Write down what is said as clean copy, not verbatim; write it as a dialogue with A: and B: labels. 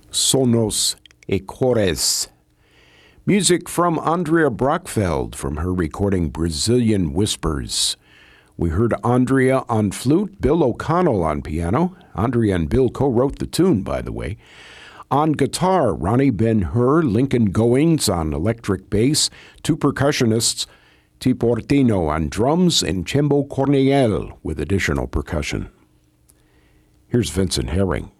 A: Sonos e Cores. Music from Andrea Brockfeld from her recording Brazilian Whispers. We heard Andrea on flute, Bill O'Connell on piano. Andrea and Bill co-wrote the tune, by the way. On guitar, Ronnie Ben-Hur, Lincoln Goings on electric bass, two percussionists, T. Portino on drums, and Chembo Corniel with additional percussion. Here's Vincent Herring.